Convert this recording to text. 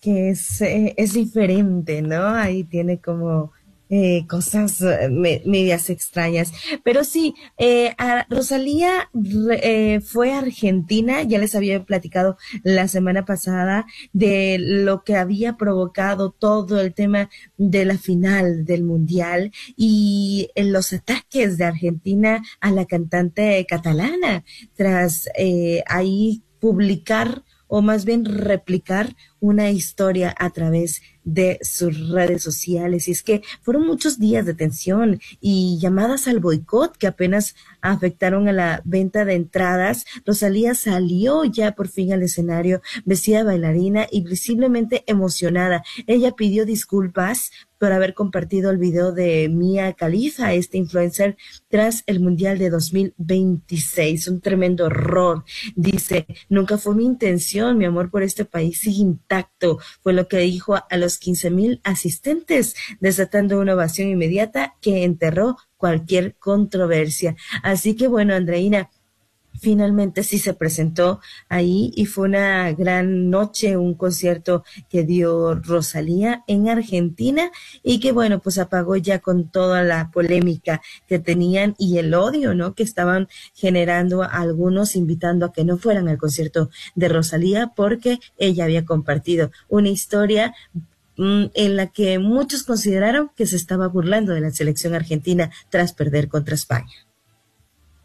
que es diferente, ¿no? Ahí tiene como cosas medias extrañas. Pero sí, Rosalía fue a Argentina, ya les había platicado la semana pasada de lo que había provocado todo el tema de la final del Mundial y en los ataques de Argentina a la cantante catalana tras ahí publicar o más bien replicar una historia a través de sus redes sociales. Y es que fueron muchos días de tensión y llamadas al boicot que apenas afectaron a la venta de entradas. Rosalía salió ya por fin al escenario vestida de bailarina y visiblemente emocionada. Ella pidió disculpas por haber compartido el video de Mia Khalifa, este influencer, tras el Mundial de 2026. Un tremendo horror. Dice, nunca fue mi intención, mi amor por este país sigue intacto, fue lo que dijo a los 15,000 asistentes, desatando una ovación inmediata que enterró cualquier controversia. Así que bueno, Andreina, finalmente sí se presentó ahí y fue una gran noche, un concierto que dio Rosalía en Argentina y que bueno, pues apagó ya con toda la polémica que tenían y el odio, ¿no? Que estaban generando a algunos invitando a que no fueran al concierto de Rosalía porque ella había compartido una historia en la que muchos consideraron que se estaba burlando de la selección argentina tras perder contra España.